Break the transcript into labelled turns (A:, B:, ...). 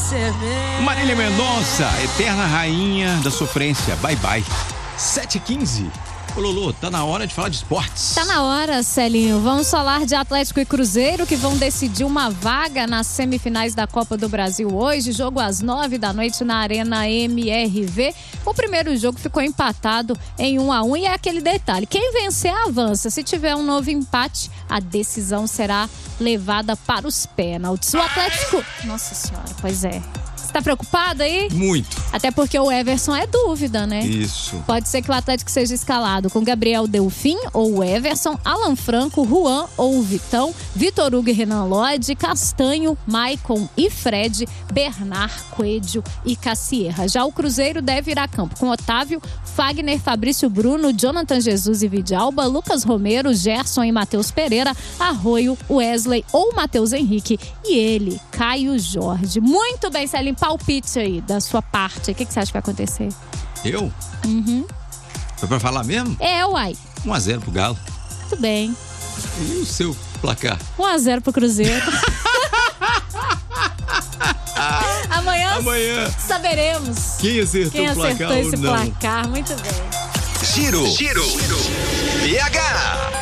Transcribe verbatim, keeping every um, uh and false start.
A: Marília Mendonça, eterna rainha da sofrência. Bye, bye. sete e quinze. Ô, Lulu, tá na hora de falar de esportes.
B: Tá na hora, Celinho. Vamos falar de Atlético e Cruzeiro, que vão decidir uma vaga nas semifinais da Copa do Brasil hoje. Jogo às nove da noite na Arena M R V. O primeiro jogo ficou empatado em um a um e é aquele detalhe. Quem vencer avança. Se tiver um novo empate, a decisão será levada para os pênaltis. O Atlético... Nossa Senhora, pois é. Você tá preocupado aí?
A: Muito.
B: Até porque o Everson é dúvida, né?
A: Isso.
B: Pode ser que o Atlético seja escalado com Gabriel Delfim ou o Everson, Alan Franco, Juan ou o Vitão, Vitor Hugo e Renan Lodge, Castanho, Maicon e Fred, Bernard, Coelho e Cassierra. Já o Cruzeiro deve ir a campo com Otávio, Fagner, Fabrício Bruno, Jonathan Jesus e Vidalba, Lucas Romero, Gerson e Matheus Pereira, Arroio, Wesley ou Matheus Henrique e ele, Caio Jorge. Muito bem, Celinho, palpite aí da sua parte. O que, que você acha que vai acontecer?
A: Eu?
B: Uhum.
A: Foi pra falar mesmo?
B: É, uai.
A: um a zero pro Galo.
B: Muito bem.
A: E o seu placar?
B: um a zero pro Cruzeiro. Amanhã,
A: Amanhã
B: saberemos
A: quem acertou
B: quem
A: o placar
B: acertou
A: ou
B: esse
A: não.
B: placar. Muito bem.
C: Giro, Giro, B H.